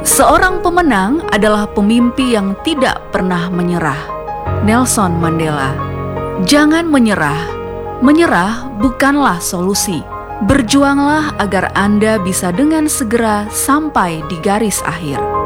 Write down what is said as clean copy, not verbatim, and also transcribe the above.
Seorang pemenang adalah pemimpi yang tidak pernah menyerah. Nelson Mandela. Jangan menyerah. Menyerah bukanlah solusi. Berjuanglah agar Anda bisa dengan segera sampai di garis akhir.